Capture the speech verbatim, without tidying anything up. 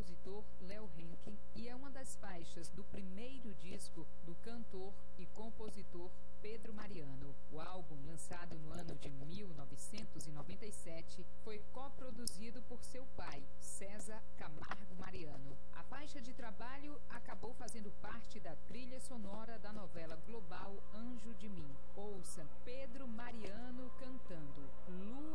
compositor Léo Henkin e é uma das faixas do primeiro disco do cantor e compositor Pedro Mariano. O álbum, lançado no ano de mil novecentos e noventa e sete, foi coproduzido por seu pai, César Camargo Mariano. A faixa de trabalho acabou fazendo parte da trilha sonora da novela global Anjo de Mim. Ouça Pedro Mariano cantando Lua